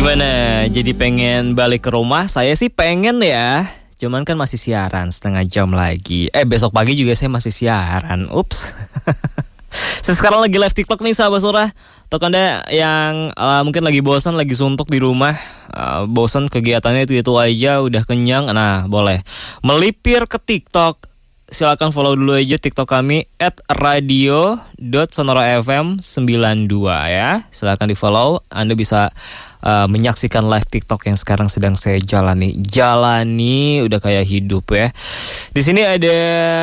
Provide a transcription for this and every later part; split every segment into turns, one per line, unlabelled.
Gimana? Jadi pengen balik ke rumah? Saya sih pengen ya. Cuman kan masih siaran setengah jam lagi. Besok pagi juga saya masih siaran. Ups. Saya sekarang lagi live TikTok nih sahabat Surah. Untuk Anda yang mungkin lagi bosan, lagi suntuk di rumah, bosan kegiatannya itu aja, udah kenyang. Nah, boleh melipir ke TikTok. Silakan follow dulu aja TikTok kami @radio.sonorafm92 ya. Silakan di follow. Anda bisa menyaksikan live TikTok yang sekarang sedang saya jalani udah kayak hidup ya. Di sini ada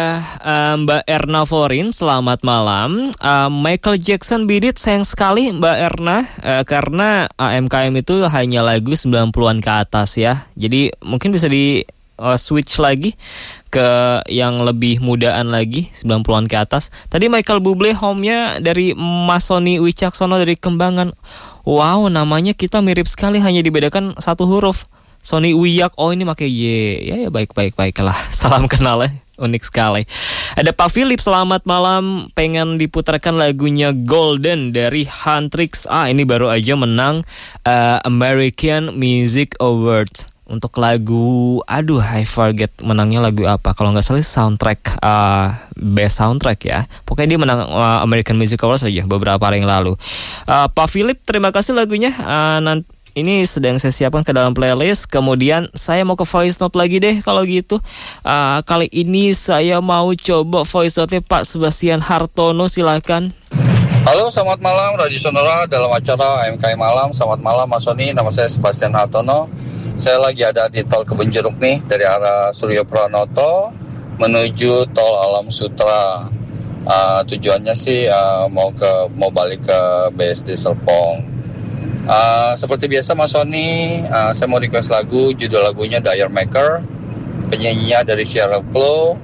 Mbak Erna Forin, selamat malam. Michael Jackson Beat It, sayang sekali Mbak Erna, karena AMKM itu hanya lagu 90-an ke atas ya. Jadi mungkin bisa di switch lagi ke yang lebih mudaan lagi, 90-an ke atas. Tadi Michael Bublé home-nya dari Mas Sony Wicaksono dari Kembangan. Wow, namanya kita mirip sekali, hanya dibedakan satu huruf. Sony Wiyak, oh ini pakai Y. Ya baik-baiklah. Salam kenal ya, unik sekali. Ada Pak Philip, selamat malam. Pengen diputarkan lagunya Golden dari Huntrix. Ini baru aja menang American Music Awards. Untuk lagu, I forget menangnya lagu apa. Kalau nggak salah soundtrack, best soundtrack ya. Pokoknya dia menang American Music Awards aja beberapa hari yang lalu. Pak Philip, terima kasih lagunya. Ini sedang saya siapkan ke dalam playlist. Kemudian saya mau ke voice note lagi deh kalau gitu. Kali ini saya mau coba voice note-nya Pak Sebastian Hartono, silakan.
Halo, selamat malam Radio Sonora dalam acara AMKM Malam. Selamat malam Mas Sony, nama saya Sebastian Hartono. Saya lagi ada di tol Kebun Jeruk nih, dari arah Suryo Pranoto menuju tol Alam Sutra. Tujuannya sih mau balik ke BSD Serpong. Seperti biasa Mas Sony, saya mau request lagu, judul lagunya Dire Maker, penyanyinya dari Sierra Club.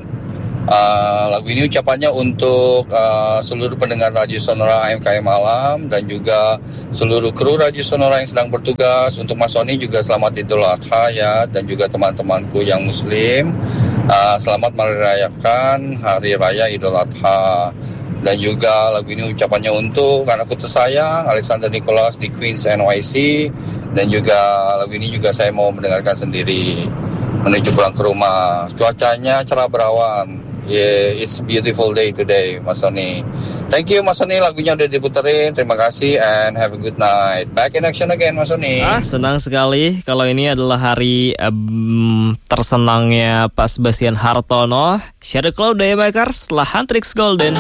Lagu ini ucapannya untuk seluruh pendengar Radio Sonora AMKM Malam dan juga seluruh kru Radio Sonora yang sedang bertugas. Untuk Mas Sony juga selamat Idul Adha ya, dan juga teman-temanku yang Muslim, selamat merayakan Hari Raya Idul Adha. Dan juga lagu ini ucapannya untuk anakku tersayang Alexander Nicholas di Queens NYC. Dan juga lagu ini juga saya mau mendengarkan sendiri menuju pulang ke rumah. Cuacanya cerah berawan. Yeah, it's beautiful day today, Mas Sony. Thank you, Mas Sony. Lagunya udah diputerin. Terima kasih and have a good night. Back in action again, Mas Sony.
Senang sekali kalau ini adalah hari tersenangnya Pak Sebastian Hartono. Share the cloud Daymaker setelah Huntrix Golden.